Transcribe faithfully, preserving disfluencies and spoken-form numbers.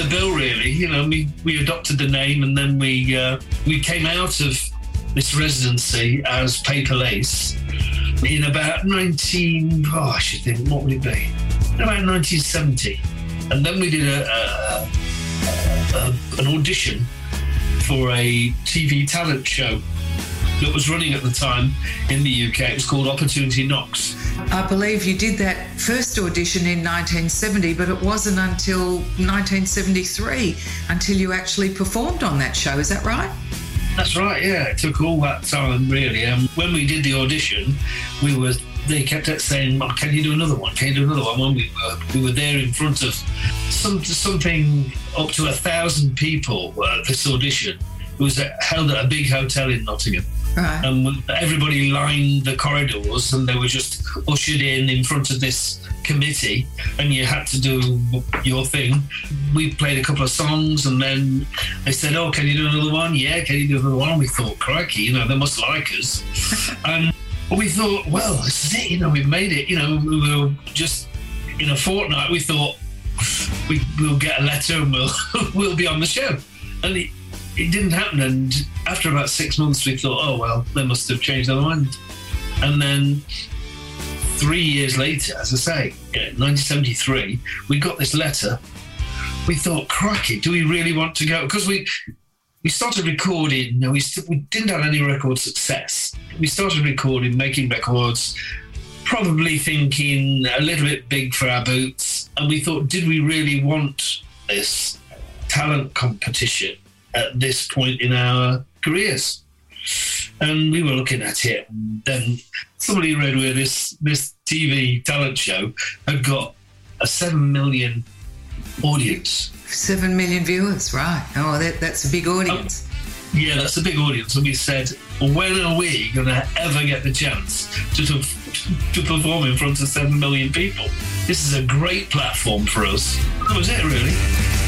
the bill, really. You know, we, we adopted the name, and then we uh, we came out of this residency as Paper Lace in about nineteen. Oh, I should think, what would it be? About nineteen seventy, and then we did a, a, a an audition for a T V talent show that was running at the time in the U K. It was called Opportunity Knocks. I believe you did that first audition in nineteen seventy, but it wasn't until nineteen seventy-three until you actually performed on that show. Is that right? That's right, yeah. It took all that time, really. Um, when we did the audition, we were they kept saying, oh, can you do another one? Can you do another one? When we were, we were there in front of some, something up to a thousand people at this audition. It was held at a big hotel in Nottingham. Right. And everybody lined the corridors, and they were just ushered in in front of this committee, and you had to do your thing. We played a couple of songs, and then they said, oh, can you do another one? Yeah, can you do another one? We thought, crikey, you know, they must like us. And we thought, well, this is it, you know, we've made it. You know, we were just, in a fortnight, we thought, we, we'll get a letter and we'll, we'll be on the show. And it, It didn't happen, and after about six months we thought, oh well, they must have changed their mind. And then three years later, as I say, nineteen seventy-three, we got this letter. We thought, crikey, do we really want to go? Because we we started recording, you know, we, st- we didn't have any record success. We started recording, making records, probably thinking a little bit big for our boots, and we thought, did we really want this talent competition at this point in our careers? And we were looking at it, and then somebody read where this this T V talent show had got a seven million audience. Seven million viewers, right? Oh, that, that's a big audience. Um, yeah, that's a big audience. And we said, when are we going to ever get the chance to, to to perform in front of seven million people? This is a great platform for us. That was it, really.